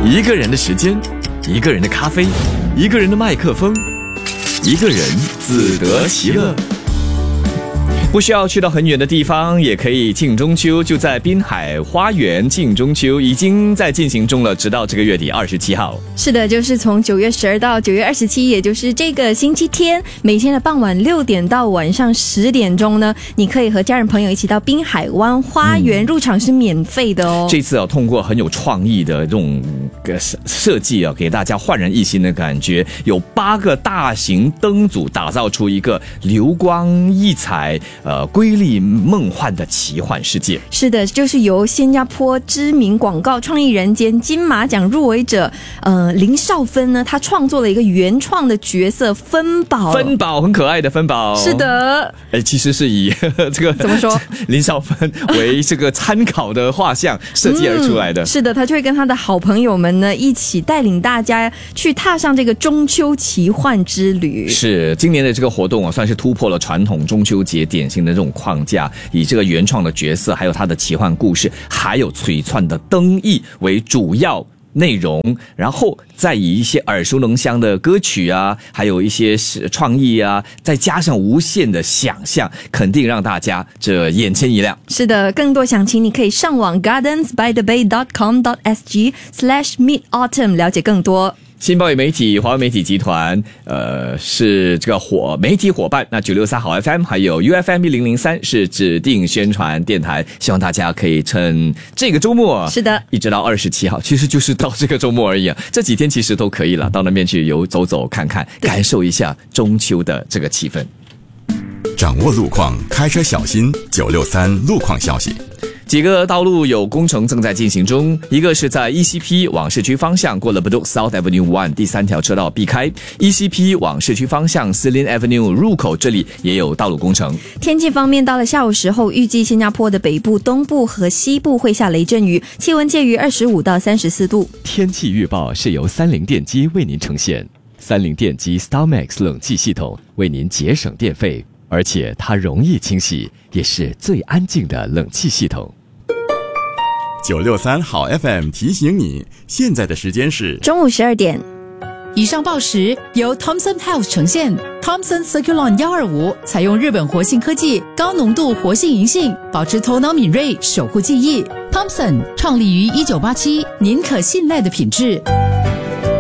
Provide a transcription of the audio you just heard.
一个人的时间，一个人的咖啡，一个人的麦克风，一个人自得其乐。不需要去到很远的地方，也可以庆中秋，就在滨海花园庆中秋，已经在进行中了，直到这个月底27号。 是的，就是从9月12到9月27，也就是这个星期天，每天的傍晚6点到晚上10点钟呢，你可以和家人朋友一起到滨海湾花园，入场是免费的哦。 这次通过很有创意的这种设计给大家焕然一新的感觉，有8个大型灯组打造出一个流光溢彩瑰丽梦幻的奇幻世界。 是的，就是由新加坡知名广告创意人兼金马奖入围者林少芬呢，他创作了一个原创的角色芬宝，很可爱的芬宝。是的， 其实是以这个怎么说林少芬为这个参考的画像设计而出来的。 是的，他就会跟他的好朋友们呢一起带领大家去踏上这个中秋奇幻之旅。 是今年的这个活动算是突破了传统中秋节典型的这种框架，以这个原创的角色，还有他的奇幻故事，还有璀璨的灯艺为主要内容，然后再以一些耳熟能详的歌曲啊，还有一些创意啊，再加上无限的想象，肯定让大家这眼前一亮。 是的，更多详情你可以上网 gardensbythebay.com.sg/midautumn 了解更多。 新报与媒体、华为媒体集团，是这个媒体伙伴。那963好 FM 还有 UFM 1003是指定宣传电台，希望大家可以趁这个周末， 是的， 一直到27号，其实就是到这个周末而已啊。这几天其实都可以了，到那边去走走看看，感受一下中秋的这个气氛。 掌握路况，开车小心。963路况消息。 几个道路有工程正在进行中，一个是在 ECP 往市区方向过了 Bedok South Avenue 1第3条车道避开， ECP 往市区方向 Selene Avenue 入口这里也有道路工程。 天气方面，到了下午时候，预计新加坡的北部、东部和西部会下雷阵雨，气温介于25到34度。 天气预报是由三菱电机为您呈现，三菱电机 StarMax 冷气系统为您节省电费，而且它容易清洗，也是最安静的冷气系统。 963好 FM 提醒你，现在的时间是中午12点。 以上报时由 Thomson Health 呈现。Thomson Circulon 125采用日本活性科技，高浓度活性银杏，保持头脑敏锐，守护记忆。Thomson 创立于1987，您可信赖的品质。